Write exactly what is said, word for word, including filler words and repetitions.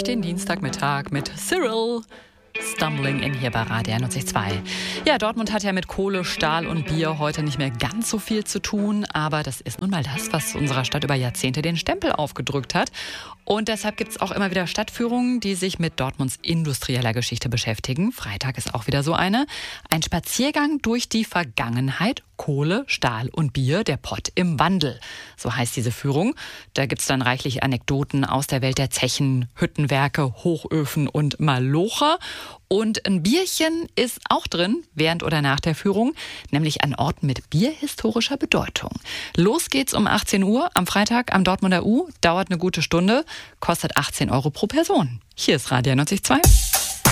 durch den Dienstagmittag mit Cyril. Stumbling in hier bei Radio einundneunzig Komma zwei. Ja, Dortmund hat ja mit Kohle, Stahl und Bier heute nicht mehr ganz so viel zu tun, aber das ist nun mal das, was unserer Stadt über Jahrzehnte den Stempel aufgedrückt hat. Und deshalb gibt es auch immer wieder Stadtführungen, die sich mit Dortmunds industrieller Geschichte beschäftigen. Freitag ist auch wieder so eine. Ein Spaziergang durch die Vergangenheit. Kohle, Stahl und Bier, der Pott im Wandel. So heißt diese Führung. Da gibt es dann reichlich Anekdoten aus der Welt der Zechen, Hüttenwerke, Hochöfen und Malocher. Und ein Bierchen ist auch drin, während oder nach der Führung, nämlich an Orten mit bierhistorischer Bedeutung. Los geht's um achtzehn Uhr am Freitag am Dortmunder U. Dauert eine gute Stunde, kostet achtzehn Euro pro Person. Hier ist Radio einundneunzig Komma zwei.